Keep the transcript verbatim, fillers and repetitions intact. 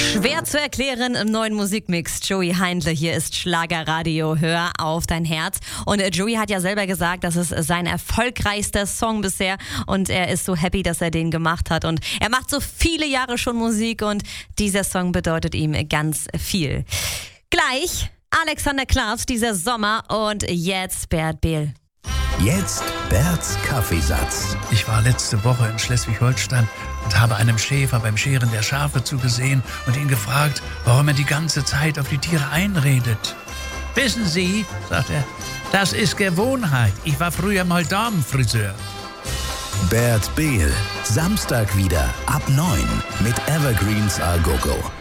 Schwer zu erklären im neuen Musikmix. Joey Heindle, hier ist Schlagerradio. Hör auf dein Herz. Und Joey hat ja selber gesagt, das ist sein erfolgreichster Song bisher. Und er ist so happy, dass er den gemacht hat. Und er macht so viele Jahre schon Musik und dieser Song bedeutet ihm ganz viel. Gleich Alexander Klavs, dieser Sommer, und jetzt Bert Behl. Jetzt Berts Kaffeesatz. Ich war letzte Woche in Schleswig-Holstein und habe einem Schäfer beim Scheren der Schafe zugesehen und ihn gefragt, warum er die ganze Zeit auf die Tiere einredet. Wissen Sie, sagt er, das ist Gewohnheit. Ich war früher mal Damenfriseur. Bert Behl, Samstag wieder ab neun mit Evergreens A Go Go.